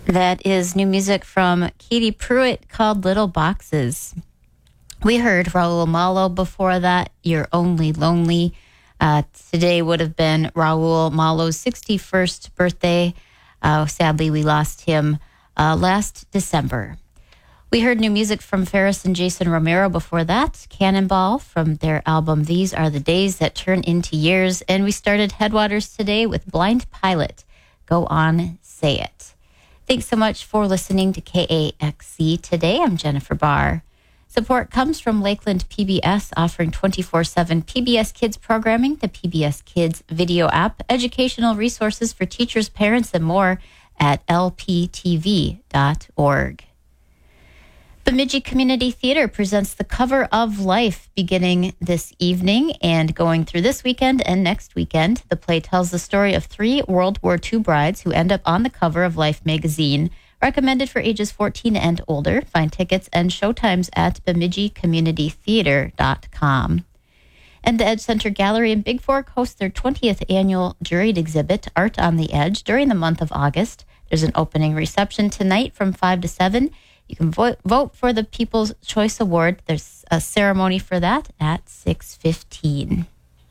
That is new music from Katie Pruitt called Little Boxes. We heard Raul Malo before that, You're Only Lonely. Today would have been Raul Malo's 61st birthday. Sadly, we lost him last December. We heard new music from Ferris and Jason Romero before that, Cannonball from their album These Are the Days That Turn Into Years. And we started Headwaters today with Blind Pilot, Go On, Say It. Thanks so much for listening to KAXC today. I'm Jennifer Barr. Support comes from Lakeland PBS, offering 24/7 PBS Kids programming, the PBS Kids video app, educational resources for teachers, parents, and more at lptv.org. Bemidji Community Theater presents The Cover of Life beginning this evening and going through this weekend and next weekend. The play tells the story of 3 World War II brides who end up on the cover of Life magazine. Recommended for ages 14 and older. Find tickets and showtimes at bemidjicommunitytheater.com. And the Edge Center Gallery in Big Fork hosts their 20th annual juried exhibit, Art on the Edge, during the month of August. There's an opening reception tonight from 5 to 7. You can vote for the People's Choice Award. There's a ceremony for that at 6:15.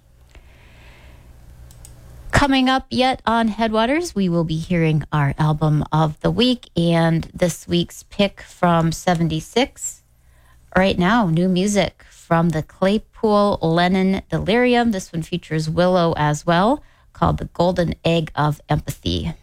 Coming up yet on Headwaters, we will be hearing our album of the week and this week's pick from 76. Right now, new music from the Claypool Lennon Delirium. This one features Willow as well, called The Golden Egg of Empathy.